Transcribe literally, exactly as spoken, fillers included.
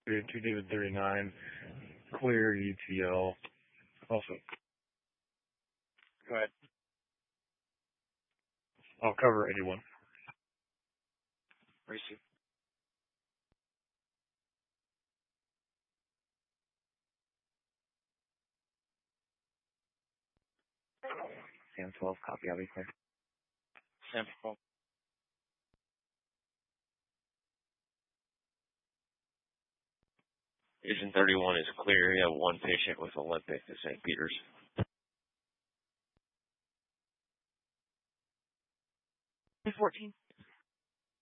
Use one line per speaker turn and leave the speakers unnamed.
two David thirty-nine, clear U T L. Also,
Go ahead.
I'll cover eighty-one.
Receive.
Sam twelve, copy, I'll be clear.
Sam twelve.
Vision thirty-one is clear. You have one patient with Olympic at Saint Peter's.
fourteen.